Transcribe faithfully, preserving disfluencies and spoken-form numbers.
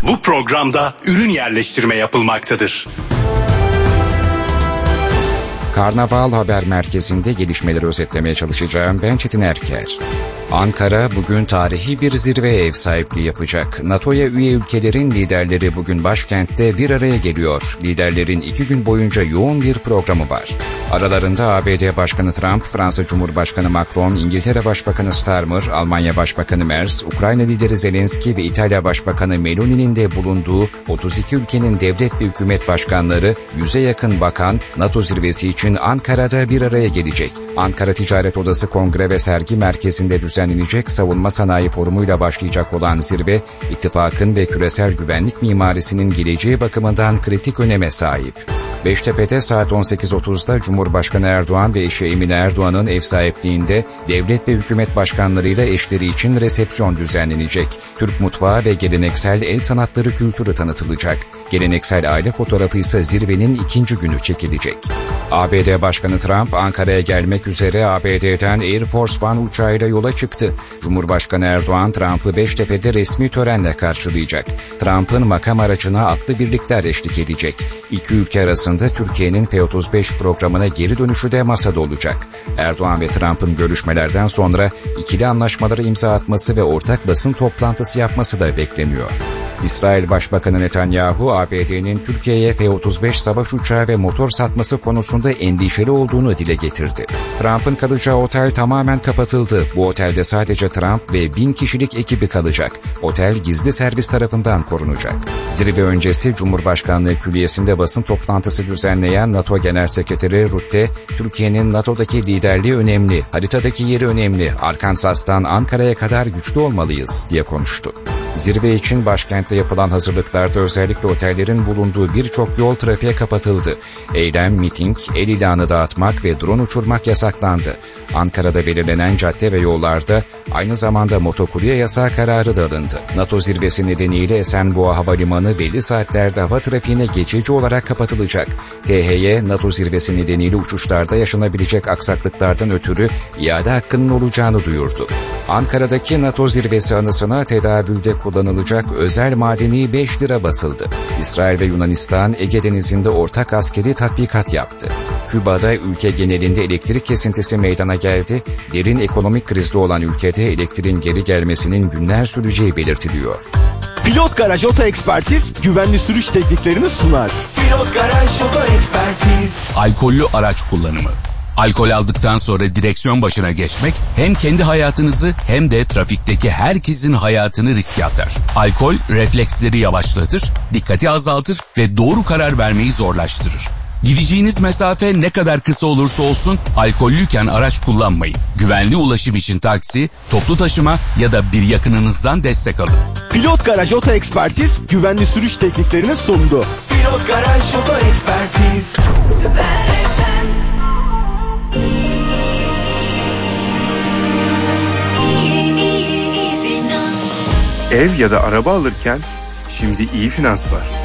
Bu programda ürün yerleştirme yapılmaktadır. Karnaval Haber Merkezi'nde gelişmeleri özetlemeye çalışacağım. Ben Çetin Erker. Ankara bugün tarihi bir zirveye ev sahipliği yapacak. NATO'ya üye ülkelerin liderleri bugün başkentte bir araya geliyor. Liderlerin iki gün boyunca yoğun bir programı var. Aralarında A B D Başkanı Trump, Fransa Cumhurbaşkanı Macron, İngiltere Başbakanı Starmer, Almanya Başbakanı Merz, Ukrayna lideri Zelenski ve İtalya Başbakanı Meloni'nin de bulunduğu otuz iki ülkenin devlet ve hükümet başkanları, yüze yakın bakan NATO zirvesi için Ankara'da bir araya gelecek. Ankara Ticaret Odası Kongre ve Sergi Merkezi'nde düzenlenecek Savunma Sanayi Forumu'yla başlayacak olan zirve, ittifakın ve küresel güvenlik mimarisinin geleceği bakımından kritik öneme sahip. Beştepe'de saat on sekiz otuzda Cumhurbaşkanı Erdoğan ve eşi Emine Erdoğan'ın ev sahipliğinde devlet ve hükümet başkanlarıyla eşleri için resepsiyon düzenlenecek. Türk mutfağı ve geleneksel el sanatları kültürü tanıtılacak. Geleneksel aile fotoğrafı ise zirvenin ikinci günü çekilecek. A B D Başkanı Trump, Ankara'ya gelmek üzere A B D'den Air Force One uçağıyla yola çıktı. Cumhurbaşkanı Erdoğan, Trump'ı Beştepe'de resmi törenle karşılayacak. Trump'ın makam aracına atlı birlikler eşlik edecek. İki ülke arasında Türkiye'nin F otuz beş programına geri dönüşü de masada olacak. Erdoğan ve Trump'ın görüşmelerden sonra ikili anlaşmalara imza atması ve ortak basın toplantısı yapması da bekleniyor. İsrail Başbakanı Netanyahu, A B D'nin Türkiye'ye F otuz beş savaş uçağı ve motor satması konusunda endişeli olduğunu dile getirdi. Trump'ın kalacağı otel tamamen kapatıldı. Bu otelde sadece Trump ve bin kişilik ekibi kalacak. Otel gizli servis tarafından korunacak. Zirve öncesi Cumhurbaşkanlığı Külliyesi'nde basın toplantısı düzenleyen NATO Genel Sekreteri Rutte, Türkiye'nin NATO'daki liderliği önemli, haritadaki yeri önemli, Arkansas'tan Ankara'ya kadar güçlü olmalıyız diye konuştu. Zirve için başkentte yapılan hazırlıklarda özellikle otellerin bulunduğu birçok yol trafiğe kapatıldı. Eylem, miting, el ilanı dağıtmak ve drone uçurmak yasaklandı. Ankara'da belirlenen cadde ve yollarda aynı zamanda motokurye yasağı kararı da alındı. NATO zirvesi nedeniyle Esenboğa Havalimanı belli saatlerde hava trafiğine geçici olarak kapatılacak. T H Y, NATO zirvesi nedeniyle uçuşlarda yaşanabilecek aksaklıklardan ötürü iade hakkının olacağını duyurdu. Ankara'daki NATO zirvesi anısına tedavülde kullanılacak özel madeni beş lira basıldı. İsrail ve Yunanistan Ege Denizi'nde ortak askeri tatbikat yaptı. Küba'da ülke genelinde elektrik kesintisi meydana geldi. Derin ekonomik krizde olan ülkede elektriğin geri gelmesinin günler süreceği belirtiliyor. Pilot Garaj Oto Ekspertiz güvenli sürüş tekniklerini sunar. Pilot Garaj Oto Ekspertiz. Alkollü araç kullanımı. Alkol aldıktan sonra direksiyon başına geçmek hem kendi hayatınızı hem de trafikteki herkesin hayatını riske atar. Alkol refleksleri yavaşlatır, dikkati azaltır ve doğru karar vermeyi zorlaştırır. Gideceğiniz mesafe ne kadar kısa olursa olsun alkollüyken araç kullanmayın. Güvenli ulaşım için taksi, toplu taşıma ya da bir yakınınızdan destek alın. Pilot Garaj Oto Ekspertiz güvenli sürüş tekniklerini sundu. Pilot Garaj Oto Ekspertiz. Ev ya da araba alırken şimdi iyi finans var.